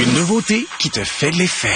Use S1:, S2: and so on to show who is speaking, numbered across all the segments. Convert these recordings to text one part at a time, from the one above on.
S1: Une nouveauté qui te fait de l'effet.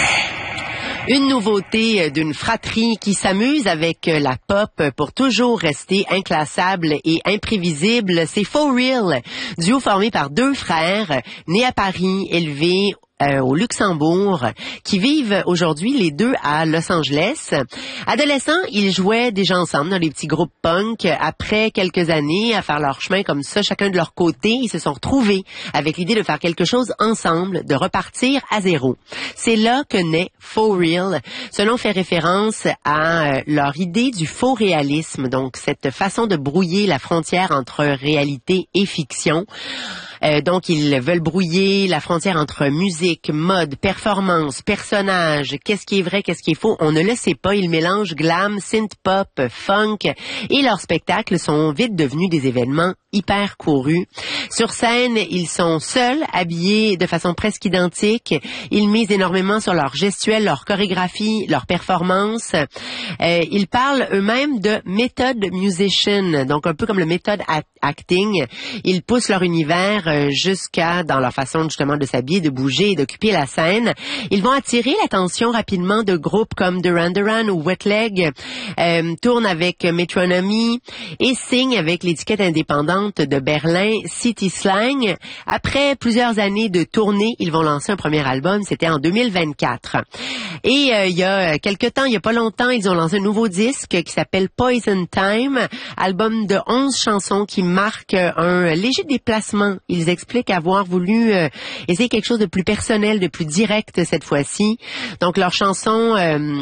S2: Une nouveauté d'une fratrie qui s'amuse avec la pop pour toujours rester inclassable et imprévisible. C'est For Real, duo formé par deux frères, nés à Paris, élevés au Luxembourg, qui vivent aujourd'hui les deux à Los Angeles. Adolescents, ils jouaient déjà ensemble dans les petits groupes punk. Après quelques années à faire leur chemin comme ça, chacun de leur côté, ils se sont retrouvés avec l'idée de faire quelque chose ensemble, de repartir à zéro. C'est là que naît For Real. Ce nom fait référence à leur idée du faux réalisme, donc cette façon de brouiller la frontière entre réalité et fiction. Donc, ils veulent brouiller la frontière entre musique, mode, performance, personnage, qu'est-ce qui est vrai, qu'est-ce qui est faux. On ne le sait pas. Ils mélangent glam, synth-pop, funk et leurs spectacles sont vite devenus des événements hyper courus. Sur scène, ils sont seuls, habillés de façon presque identique. Ils misent énormément sur leur gestuelle, leur chorégraphie, leur performance. Ils parlent eux-mêmes de method musician, donc un peu comme le method acting. Ils poussent leur univers jusqu'à dans leur façon justement de s'habiller, de bouger et d'occuper la scène. Ils vont attirer l'attention rapidement de groupes comme Duran Duran ou Wet Leg, tournent avec Metronomy et signent avec l'étiquette indépendante de Berlin, City Slang. Après plusieurs années de tournée, ils vont lancer un premier album, c'était en 2024. Et il y a quelque temps, il y a pas longtemps, ils ont lancé un nouveau disque qui s'appelle Poison Time, album de 11 chansons qui marque un léger déplacement. Ils expliquent avoir voulu essayer quelque chose de plus personnel, de plus direct cette fois-ci. Donc leurs chansons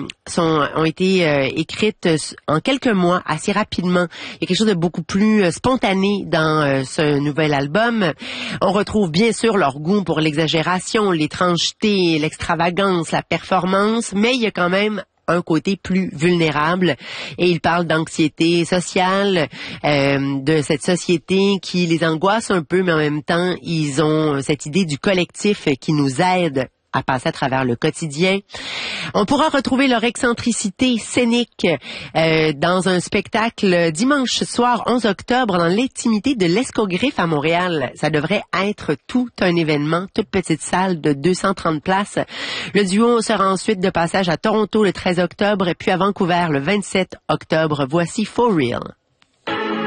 S2: ont été écrites en quelques mois, assez rapidement. Il y a quelque chose de beaucoup plus spontané dans ce nouvel album. On retrouve bien sûr leur goût pour l'exagération, l'étrangeté, l'extravagance, la performance, mais il y a quand même un côté plus vulnérable et ils parlent d'anxiété sociale, de cette société qui les angoisse un peu, mais en même temps, ils ont cette idée du collectif qui nous aide à passer à travers le quotidien. On pourra retrouver leur excentricité scénique dans un spectacle dimanche soir 11 octobre dans l'intimité de l'Escogriffe à Montréal. Ça devrait être tout un événement, toute petite salle de 230 places. Le duo sera ensuite de passage à Toronto le 13 octobre et puis à Vancouver le 27 octobre. Voici For Real.